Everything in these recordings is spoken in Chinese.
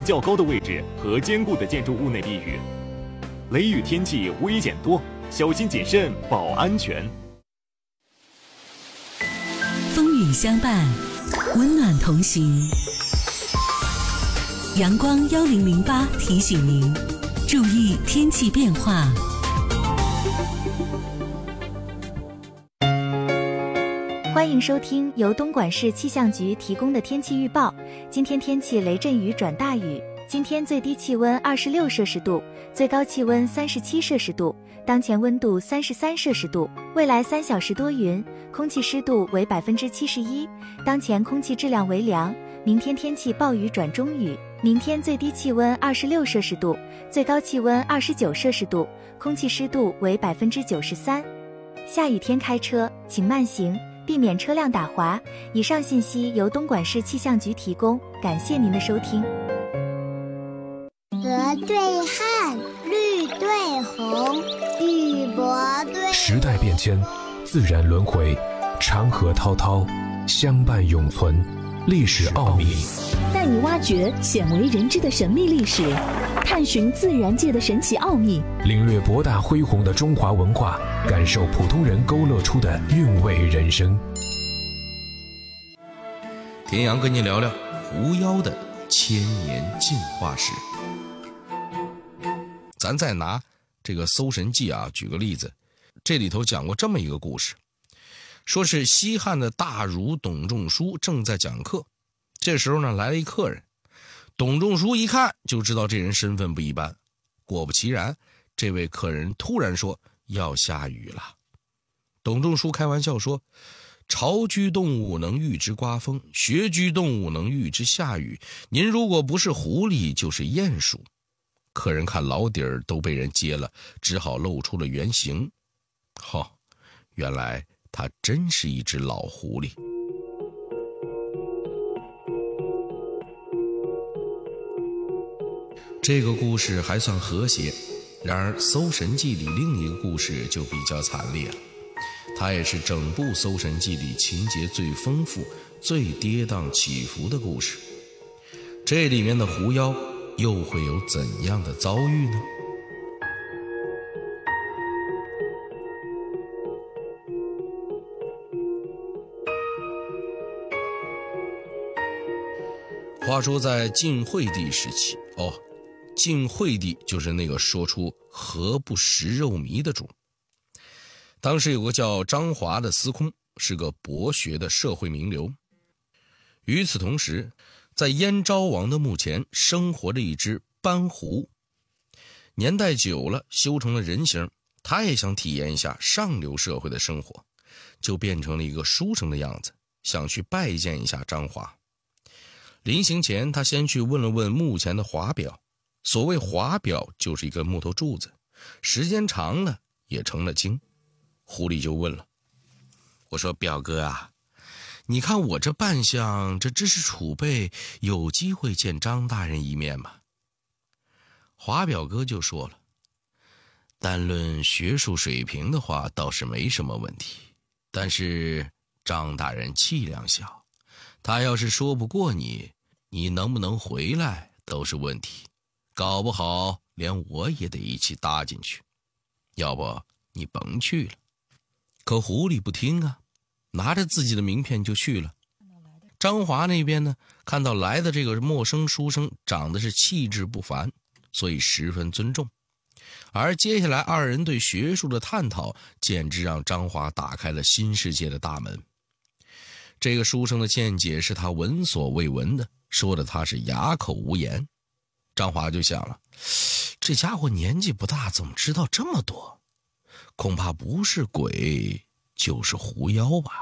较高的位置和坚固的建筑物内避雨。雷雨天气危险多，小心谨慎保安全。 风雨相伴，温暖同行。阳光1008提醒您，注意天气变化。 欢迎收听由东莞市气象局提供的天气预报。今天天气雷阵雨转大雨，今天最低气温26摄氏度，最高气温37摄氏度，当前温度33摄氏度。未来3小时多云，空气湿度为71%，当前空气质量为良。明天天气暴雨转中雨，明天最低气温26摄氏度，最高气温29摄氏度，空气湿度为93%。下雨天开车请慢行，避免车辆打滑。以上信息由东莞市气象局提供，感谢您的收听。 河对汉，绿对红，玉帛对。 时代变迁，自然轮回，长河滔滔，相伴永存。历史奥秘， 带你挖掘鲜为人知的神秘历史，探寻自然界的神奇奥秘， 领略博大恢宏的中华文化，感受普通人勾勒出的韵味人生。 田阳跟你聊聊狐妖的千年进化史。咱再拿这个《搜神记》啊举个例子，这里头讲过这么一个故事，说是西汉的大儒董仲舒正在讲课，这时候呢来了一客人，董仲舒一看就知道这人身份不一般，果不其然，这位客人突然说要下雨了。董仲舒开玩笑说，巢居动物能预知刮风，穴居动物能预知下雨，您如果不是狐狸就是鼹鼠。客人看老底儿都被人揭了，只好露出了原形。原来他真是一只老狐狸。这个故事还算和谐，然而《搜神记》里另一个故事就比较惨烈了，它也是整部《搜神记》里情节最丰富、最跌宕起伏的故事。这里面的狐妖又会有怎样的遭遇呢？话说在晋惠帝时期，晋惠帝就是那个说出何不食肉糜的主。当时有个叫张华的司空，是个博学的社会名流。与此同时，在燕昭王的墓前生活着一只斑狐，年代久了修成了人形，他也想体验一下上流社会的生活，就变成了一个书生的样子，想去拜见一下张华。临行前，他先去问了问墓前的华表，所谓华表就是一个木头柱子，时间长了也成了精。狐狸就问了，我说表哥啊，你看我这扮相，这知识储备，有机会见张大人一面吗？华表哥就说了，单论学术水平的话倒是没什么问题，但是张大人气量小，他要是说不过你，你能不能回来都是问题，搞不好连我也得一起搭进去，要不你甭去了。可狐狸不听啊，拿着自己的名片就去了。张华那边呢，看到来的这个陌生书生长得是气质不凡，所以十分尊重。而接下来二人对学术的探讨，简直让张华打开了新世界的大门。这个书生的见解是他闻所未闻的，说的他是哑口无言。张华就想了，这家伙年纪不大，怎么知道这么多？恐怕不是鬼就是狐妖吧。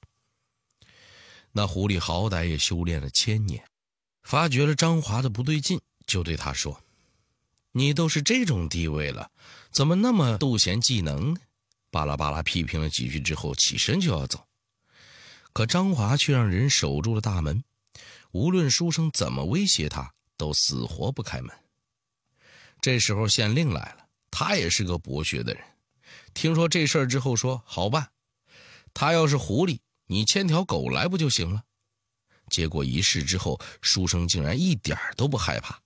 那狐狸好歹也修炼了1000年，发觉了张华的不对劲，就对他说，你都是这种地位了，怎么那么妒贤嫉能呢？巴拉巴拉批评了几句之后，起身就要走。可张华却让人守住了大门，无论书生怎么威胁他，都死活不开门。这时候县令来了，他也是个博学的人，听说这事儿之后说，好办，他要是狐狸，你牵条狗来不就行了？结果一试之后，书生竟然一点都不害怕，